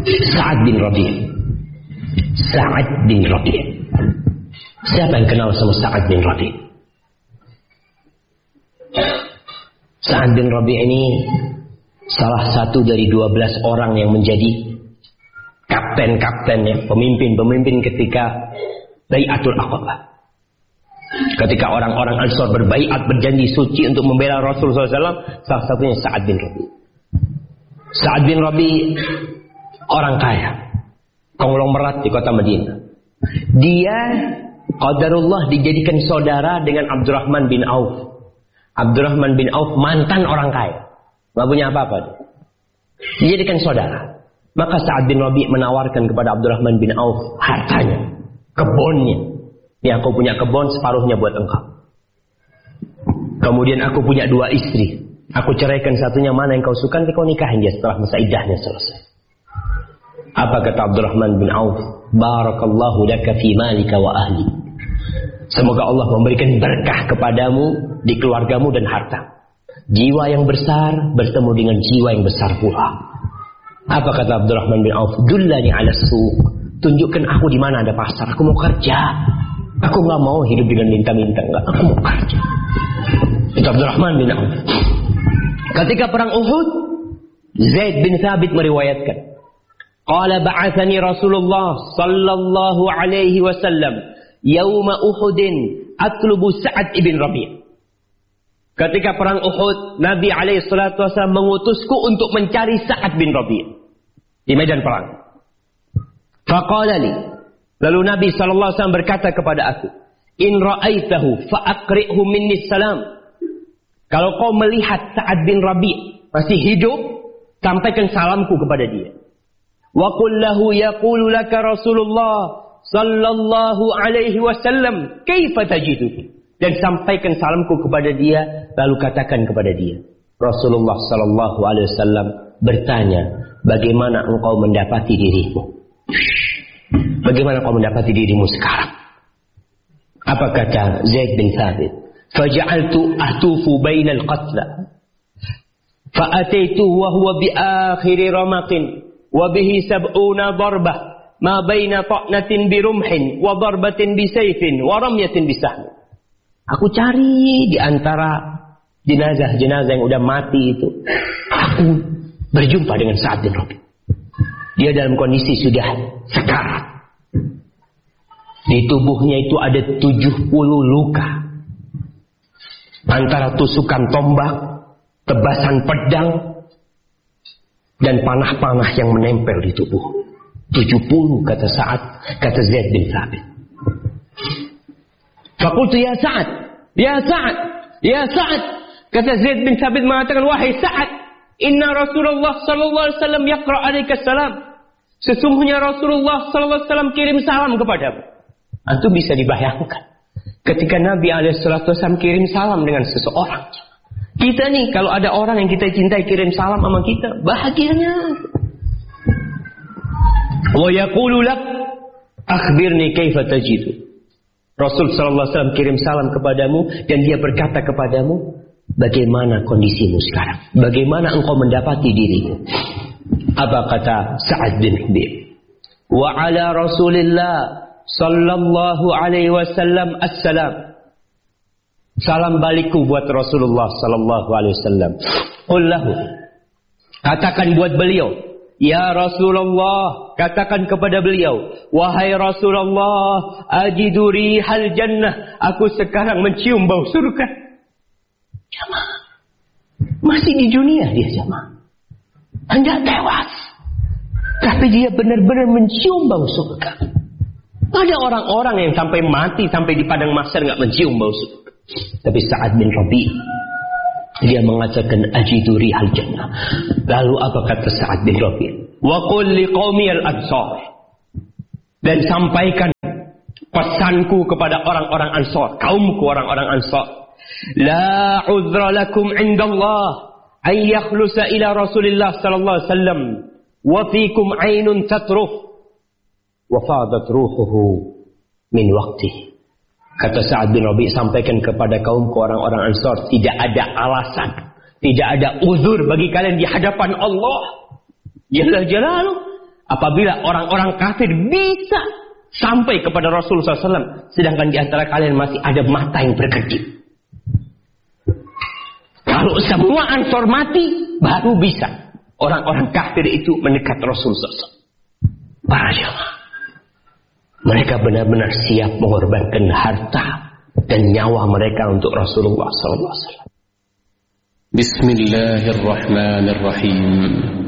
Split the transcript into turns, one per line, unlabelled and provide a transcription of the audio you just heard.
Sa'ad bin Rabi'. Sa'ad bin Rabi'. Siapa yang kenal sama Sa'ad bin Rabi'? Sa'ad bin Rabi' ini salah satu dari 12 orang yang menjadi kapten ya, pemimpin ketika Bai'atul Aqabah. Ketika orang-orang Ansor berbaiat, berjanji suci untuk membela Rasulullah SAW, salah satunya Sa'ad bin Rabi'. Sa'ad bin Rabi' orang kaya, konglomerat di kota Madinah. Dia qadarullah dijadikan saudara dengan Abdurrahman bin Auf. Abdurrahman bin Auf mantan orang kaya, gak punya apa-apa. Dijadikan saudara. Maka Sa'ad bin Rabi' menawarkan kepada Abdurrahman bin Auf hartanya, kebunnya. Ya, aku punya kebun, separuhnya buat engkau. Kemudian aku punya 2 istri. Aku ceraikan satunya, mana yang kau suka, nanti kau nikahin dia setelah masa iddahnya selesai. Apa kata Abdurrahman bin Auf? Barakallahu laka fi malika wa ahli. Semoga Allah memberikan berkah kepadamu di keluargamu dan harta. Jiwa yang besar bertemu dengan jiwa yang besar pula. Apa kata Abdurrahman bin Auf? Dullani ala suq. Tunjukkan aku di mana ada pasar. Aku mau kerja. Aku gak mau hidup dengan minta-minta. Enggak, aku mau kerja. Itu Abdurrahman bin Auf. Ketika perang Uhud, Zaid bin Thabit meriwayatkan, qala ba'athani Rasulullah sallallahu alaihi wasallam yauma Uhudin atlubu Sa'ad ibn Rabi'. Ketika perang Uhud, Nabi alaihi salatu wasallam mengutusku untuk mencari Sa'ad bin Rabi' di medan perang. Faqala li, lalu Nabi SAW berkata kepada aku, in ra'aitahu fa'aqri'hu minni salam. Kalau kau melihat Sa'ad bin Rabi' masih hidup, sampaikan salamku kepada dia. Wa qul lahu yaqulu laka Rasulullah sallallahu alaihi wasallam kaifa tajiduhu. Dan sampaikan salamku kepada dia, lalu katakan kepada dia, Rasulullah sallallahu alaihi wasallam bertanya, bagaimana engkau mendapati dirimu? Bagaimana kau mendapati dirimu sekarang? Apa kata Zaid bin Thabit? Faja'altu atufu bainal qatla. Fa'ataitu wa huwa bi akhiri ramaqin wa bihi sab'una darbah ma baina ta'natin bi rumhin wa darbatin bi sayfin wa ramyatin bi sahmin. Aku cari di antara jenazah-jenazah yang udah mati itu. Aku berjumpa dengan Sa'ad bin Rabi'. Dia dalam kondisi sudah sekarat. Di tubuhnya itu ada 70 luka. Antara tusukan tombak, tebasan pedang, dan panah-panah yang menempel di tubuh. 70 kata Sa'ad, kata Zaid bin Thabit. Fakultu ya Sa'ad, ya Sa'ad, ya Sa'ad. Kata Zaid bin Thabit mengatakan, wahai Sa'ad, inna Rasulullah sallallahu alaihi wasallam yaqra alaika salam. Sesungguhnya Rasulullah sallallahu alaihi wasallam kirim salam kepadamu. Antum bisa dibayangkan ketika Nabi alaihi wasallam kirim salam dengan seseorang. Kita nih kalau ada orang yang kita cintai kirim salam sama kita, bahagianya. Wa yaqulu lak akhbirni kaifa tajidu. Rasul sallallahu alaihi wasallam kirim salam kepadamu dan dia berkata kepadamu, bagaimana kondisimu sekarang? Bagaimana engkau mendapati dirimu? Apa kata Sa'ad bin Rabi'? Wa ala Rasulillah sallallahu alaihi wasallam assalam. Salam balikku buat Rasulullah sallallahu alaihi wasallam. Qul lahu, katakan buat beliau, ya Rasulullah, katakan kepada beliau, wahai Rasulullah, ajidu rihal jannah, aku sekarang mencium bau surga. Jamaah, masih di dunia dia jamaah, hendak tewas, tapi dia benar-benar mencium bau surga. Ada orang-orang yang sampai mati, sampai di padang mahsyar nggak mencium bau surga. Tapi Sa'ad bin Rabi' dia mengatakan ajidu rihal jannah. Lalu apa kata Sa'ad bin Rabi'? Wa qul liqaumi al-ansar. Dan sampaikan pesanku kepada orang-orang Ansar, kaumku orang-orang Ansar. La uzra lakum indallah an yakhlusa ila Rasulillah sallallahu alaihi wasallam wa fiikum 'ainun tatruf wa fadat ruhuhu min waqtihi. Kata Sa'ad bin Rabi', sampaikan kepada kaumku orang-orang Ansar, tidak ada alasan, tidak ada uzur bagi kalian di hadapan Allah Jalla Jalaluh. Apabila orang-orang kafir bisa sampai kepada Rasulullah SAW, sedangkan di antara kalian masih ada mata yang berkedip. Kalau semua Ansor mati, baru bisa orang-orang kafir itu mendekat Rasulullah SAW. Para jamaah, mereka benar-benar siap mengorbankan harta dan nyawa mereka untuk Rasulullah SAW.
Bismillahirrahmanirrahim.